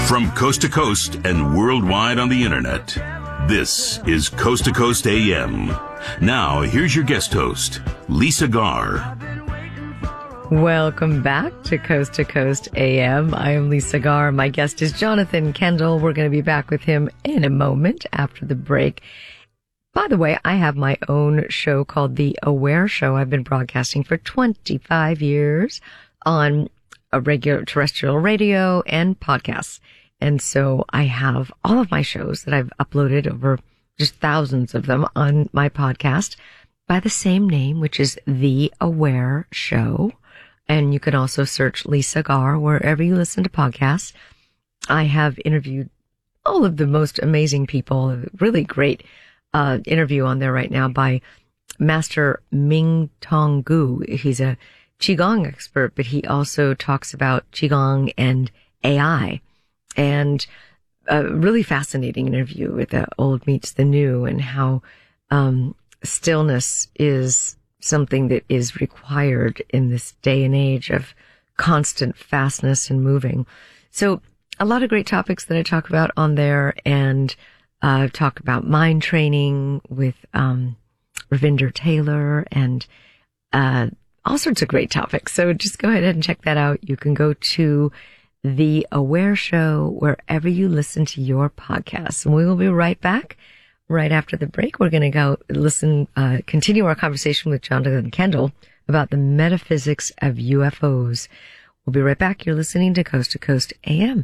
From coast to coast and worldwide on the internet, this is Coast to Coast AM. Now, here's your guest host, Lisa Garr. Welcome back to Coast AM. I am Lisa Garr. My guest is Jonathan Kendall. We're going to be back with him in a moment after the break. By the way, I have my own show called The Aware Show. I've been broadcasting for 25 years on a regular terrestrial radio and podcasts. And so I have all of my shows that I've uploaded, over just thousands of them, on my podcast by the same name, which is The Aware Show. And you can also search Lisa Garr wherever you listen to podcasts. I have interviewed all of the most amazing people. A really great interview on there right now by Master Ming Tong Gu. He's a Qigong expert, but he also talks about Qigong and AI. And a really fascinating interview with the old meets the new, and how stillness is something that is required in this day and age of constant fastness and moving. So a lot of great topics that I talk about on there, and talk about mind training with Ravinder Taylor, and all sorts of great topics. So just go ahead and check that out. You can go to The Aware Show wherever you listen to your podcasts. And we will be right back right after the break. We're going to go continue our conversation with Jonathan Kendall about the metaphysics of UFOs. We'll be right back. You're listening to Coast AM.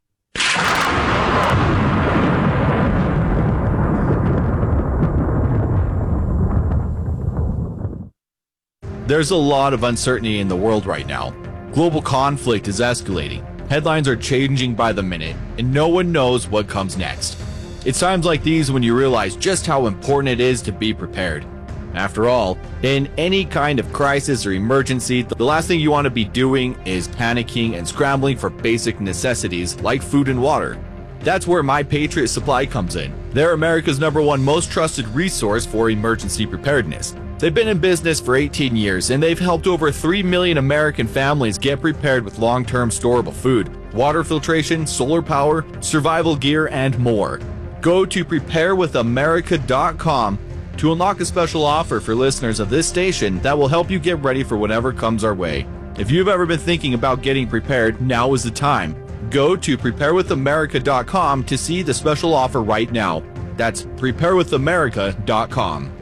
There's a lot of uncertainty in the world right now. Global conflict is escalating. Headlines are changing by the minute, and no one knows what comes next. It's times like these when you realize just how important it is to be prepared. After all, in any kind of crisis or emergency, the last thing you want to be doing is panicking and scrambling for basic necessities like food and water. That's where My Patriot Supply comes in. They're America's #1 most trusted resource for emergency preparedness. They've been in business for 18 years, and they've helped over 3 million American families get prepared with long-term storable food, water filtration, solar power, survival gear, and more. Go to preparewithamerica.com to unlock a special offer for listeners of this station that will help you get ready for whatever comes our way. If you've ever been thinking about getting prepared, now is the time. Go to preparewithamerica.com to see the special offer right now. That's preparewithamerica.com.